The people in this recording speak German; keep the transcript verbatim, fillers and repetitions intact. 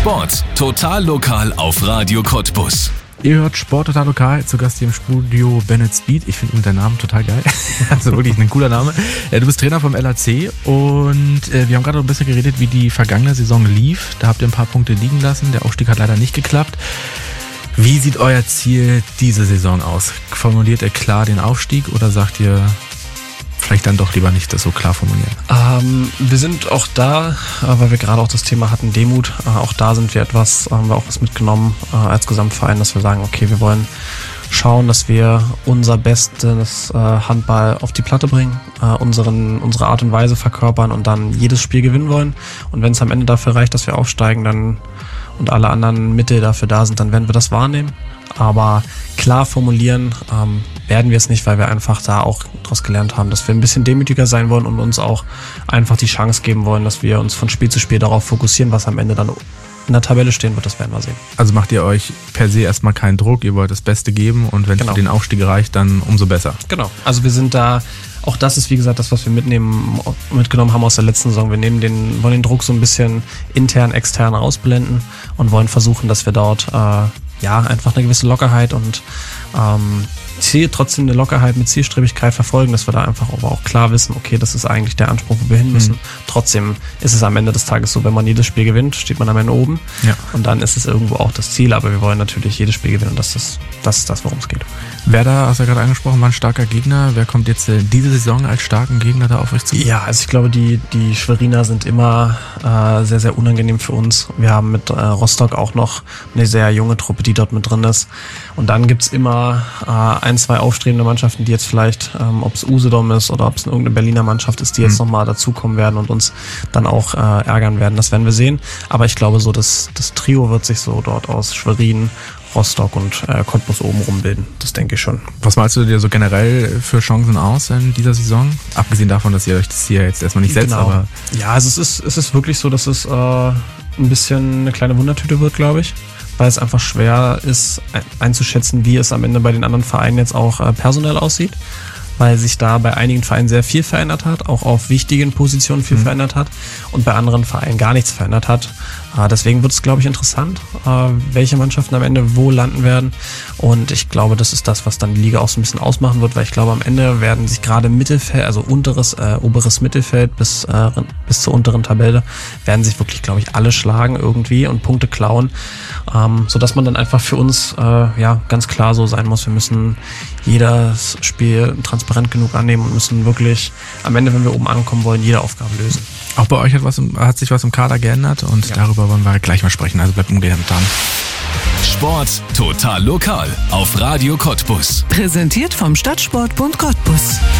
Sport total lokal auf Radio Cottbus. Ihr hört Sport total lokal, zu Gast hier im Studio Bennett Speed. Ich finde den Namen total geil. Also wirklich ein cooler Name. Du bist Trainer vom L A C und wir haben gerade ein bisschen geredet, wie die vergangene Saison lief. Da habt ihr ein paar Punkte liegen lassen. Der Aufstieg hat leider nicht geklappt. Wie sieht euer Ziel diese Saison aus? Formuliert ihr klar den Aufstieg oder sagt ihr vielleicht dann doch lieber nicht das so klar formulieren? Ähm, wir sind auch da, äh, weil wir gerade auch das Thema hatten, Demut. Äh, auch da sind wir etwas, haben wir auch was mitgenommen äh, als Gesamtverein, dass wir sagen, okay, wir wollen schauen, dass wir unser bestes äh, Handball auf die Platte bringen, äh, unseren, unsere Art und Weise verkörpern und dann jedes Spiel gewinnen wollen. Und wenn es am Ende dafür reicht, dass wir aufsteigen, dann und alle anderen Mittel dafür da sind, dann werden wir das wahrnehmen. Aber klar formulieren ähm, werden wir es nicht, weil wir einfach da auch daraus gelernt haben, dass wir ein bisschen demütiger sein wollen und uns auch einfach die Chance geben wollen, dass wir uns von Spiel zu Spiel darauf fokussieren, was am Ende dann in der Tabelle stehen wird, das werden wir sehen. Also macht ihr euch per se erstmal keinen Druck, ihr wollt das Beste geben und wenn es genau. für den Aufstieg reicht, dann umso besser. Genau, also wir sind da, auch das ist wie gesagt das, was wir mitnehmen, mitgenommen haben aus der letzten Saison. Wir nehmen den, wollen den Druck so ein bisschen intern, extern ausblenden und wollen versuchen, dass wir dort äh, ja einfach eine gewisse Lockerheit und ähm, Ziel, trotzdem eine Lockerheit mit Zielstrebigkeit verfolgen, dass wir da einfach aber auch klar wissen, okay, das ist eigentlich der Anspruch, wo wir hin müssen. Mhm. Trotzdem ist es am Ende des Tages so, wenn man jedes Spiel gewinnt, steht man am Ende oben. Ja. Und dann ist es irgendwo auch das Ziel, aber wir wollen natürlich jedes Spiel gewinnen und das ist das, ist das worum es geht. Werder, hast du ja gerade angesprochen, war ein starker Gegner. Wer kommt jetzt äh, diese Saison als starken Gegner da auf euch zu? Ja, also ich glaube, die, die Schweriner sind immer äh, sehr, sehr unangenehm für uns. Wir haben mit äh, Rostock auch noch eine sehr junge Truppe, die dort mit drin ist. Und dann gibt's immer äh, ein, zwei aufstrebende Mannschaften, die jetzt vielleicht, ähm, ob es Usedom ist oder ob es irgendeine Berliner Mannschaft ist, die jetzt mhm. nochmal dazukommen werden und uns dann auch äh, ärgern werden. Das werden wir sehen. Aber ich glaube, so das, das Trio wird sich so dort aus Schwerin, Rostock und äh, Cottbus oben rumbilden. Das denke ich schon. Was malst du dir so generell für Chancen aus in dieser Saison? Abgesehen davon, dass ihr euch das hier jetzt erstmal nicht setzt, genau. aber... Ja, also es ist, es ist wirklich so, dass es äh, ein bisschen eine kleine Wundertüte wird, glaube ich. Weil es einfach schwer ist einzuschätzen, wie es am Ende bei den anderen Vereinen jetzt auch äh, personell aussieht. Weil sich da bei einigen Vereinen sehr viel verändert hat, auch auf wichtigen Positionen viel mhm. verändert hat und bei anderen Vereinen gar nichts verändert hat. Äh, deswegen wird es, glaube ich, interessant, äh, welche Mannschaften am Ende wo landen werden. Und ich glaube, das ist das, was dann die Liga auch so ein bisschen ausmachen wird, weil ich glaube, am Ende werden sich gerade Mittelfeld, also unteres, äh, oberes Mittelfeld bis, äh, bis zur unteren Tabelle, werden sich wirklich, glaube ich, alle schlagen irgendwie und Punkte klauen, ähm, sodass man dann einfach für uns äh, ja ganz klar so sein muss, wir müssen jedes Spiel transparent genug annehmen und müssen wirklich am Ende, wenn wir oben ankommen wollen, jede Aufgabe lösen. Auch bei euch hat, was, hat sich was im Kader geändert und ja. darüber wollen wir gleich mal sprechen, also bleibt umgehend dran. Sport total lokal auf Radio Cottbus. Präsentiert vom Stadtsportbund Cottbus.